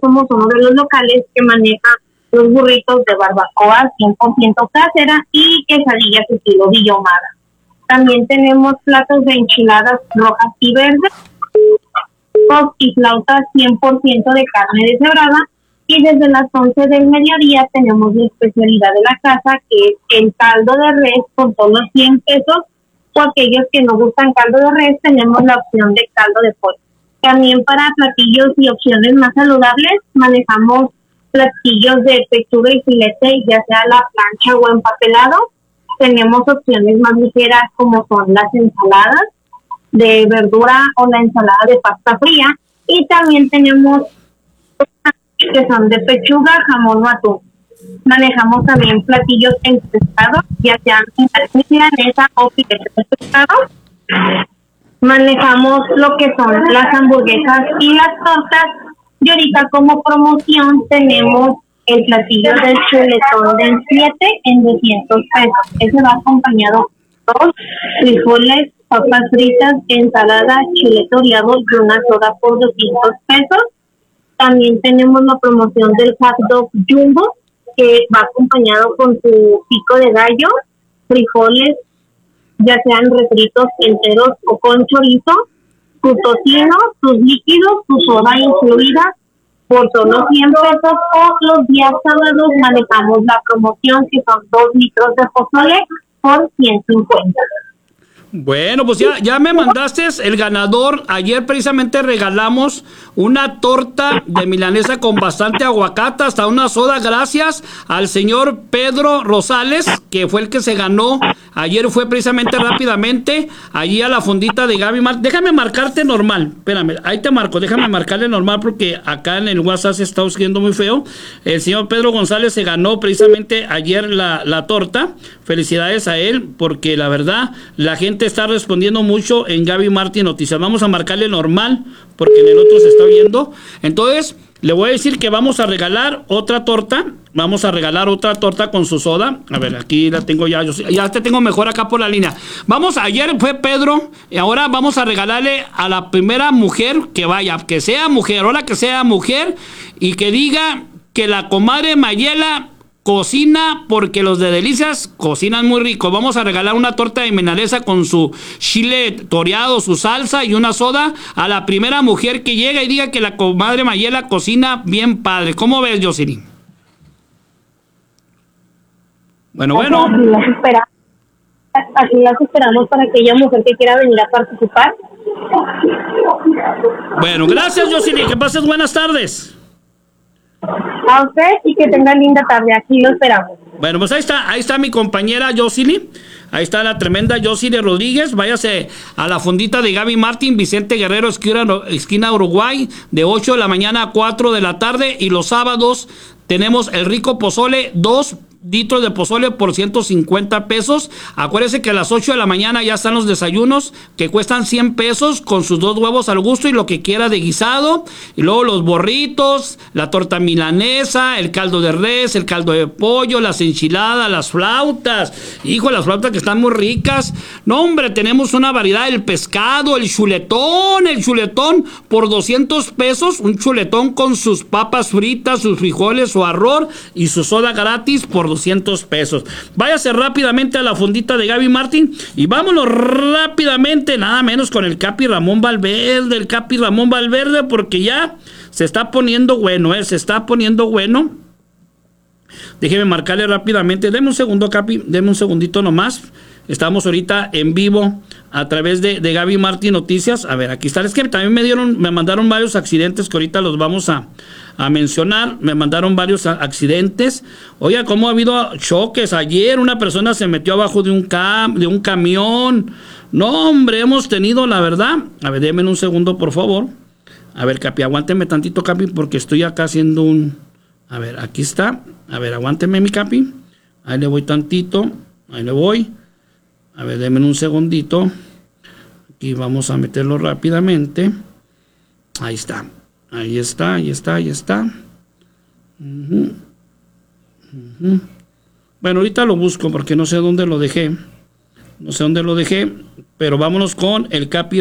somos uno de los locales que maneja los burritos de barbacoa 100% casera y quesadillas estilo Villomada. También tenemos platos de enchiladas rojas y verdes, y flautas 100% de carne deshebrada. Y desde las 11 del mediodía tenemos la especialidad de la casa, que es el caldo de res con solo 100 pesos. O aquellos que no gustan caldo de res, tenemos la opción de caldo de pollo. También para platillos y opciones más saludables, manejamos platillos de pechuga y filete, ya sea a la plancha o empapelado. Tenemos opciones más ligeras como son las ensaladas de verdura o la ensalada de pasta fría. Y también tenemos que son de pechuga, jamón o atún. Manejamos también platillos en pescado, ya sean milanesa o filete de pescado. Manejamos lo que son las hamburguesas y las tortas. Y ahorita como promoción tenemos el platillo del chuletón del 7 en 200 pesos. Ese va acompañado con frijoles, papas fritas, ensalada, chile toreado y una soda por 200 pesos. También tenemos la promoción del hot dog jumbo, que va acompañado con su pico de gallo, frijoles, ya sean refritos enteros o con chorizo, su tocino, sus líquidos, su soda incluida, por solo 100 pesos. O los días sábados manejamos la promoción, que son 2 litros de pozole por 150. Bueno, pues ya me mandaste el ganador. Ayer precisamente regalamos una torta de milanesa con bastante aguacate, hasta una soda, gracias al señor Pedro Rosales, que fue el que se ganó. Ayer fue precisamente rápidamente allí a la fondita de Gaby Martín. Déjame marcarte normal, espérame, ahí te marco, déjame marcarle normal porque acá en el WhatsApp se está escribiendo muy feo. El señor Pedro González se ganó precisamente ayer la torta. Felicidades a él, porque la verdad, la gente está respondiendo mucho en Gaby Martín Noticias. Vamos a marcarle normal, porque en el otro se está viendo. Entonces, le voy a decir que vamos a regalar otra torta. Vamos a regalar otra torta con su soda. A ver, aquí la tengo ya. Ya te tengo mejor acá por la línea. Ayer fue Pedro, y ahora vamos a regalarle a la primera mujer que vaya, que sea mujer, ahora que sea mujer, y que diga que la comadre Mayela cocina, porque los de Delicias cocinan muy rico. Vamos a regalar una torta de milanesa con su chile toreado, su salsa y una soda a la primera mujer que llega y diga que la comadre Mayela cocina bien padre. ¿Cómo ves, Jocelyn? Bueno. Aquí las esperamos para aquella mujer que quiera venir a participar. Bueno, gracias, Jocelyn. Que pases buenas tardes. A usted y que tenga linda tarde. Aquí lo esperamos. Bueno, pues ahí está mi compañera Jocelyn. Ahí está la tremenda Jocelyn Rodríguez. Váyase a la fondita de Gaby Martín, Vicente Guerrero, esquina Uruguay, de 8 de la mañana a 4 de la tarde. Y los sábados tenemos el rico pozole, 2 litros de pozole por 150 pesos. Acuérdese que a las 8 de la mañana ya están los desayunos, que cuestan 100 pesos, con sus 2 huevos al gusto y lo que quiera de guisado. Y luego los burritos, la torta milanesa, el caldo de res, el caldo de pollo, las enchiladas, las flautas. Hijo, las flautas que están muy ricas. No, hombre, tenemos una variedad del pescado, el chuletón por 200 pesos. Un chuletón con sus papas fritas, sus frijoles, su arroz y su soda gratis por 200 pesos. Váyase rápidamente a la fondita de Gaby Martín y vámonos rápidamente, nada menos con el Capi Ramón Valverde, porque ya se está poniendo bueno, se está poniendo bueno. Déjeme marcarle rápidamente. Deme un segundo, Capi, deme un segundito nomás. Estamos ahorita en vivo a través de Gaby Martín Noticias. A ver, aquí está. Es que también me mandaron varios accidentes que ahorita los vamos a mencionar. Me mandaron varios accidentes. Oiga, cómo ha habido choques. Ayer una persona se metió abajo de un camión. No, hombre, hemos tenido, la verdad. A ver, déjenme un segundo, por favor. A ver, Capi, aguánteme tantito, Capi, porque estoy acá haciendo un... A ver, aquí está. A ver, aguánteme, mi Capi. Ahí le voy tantito. Ahí le voy. A ver, denme un segundito. Aquí vamos a meterlo rápidamente. Ahí está. Ahí está. Bueno, ahorita lo busco porque no sé dónde lo dejé. Pero vámonos con el Capi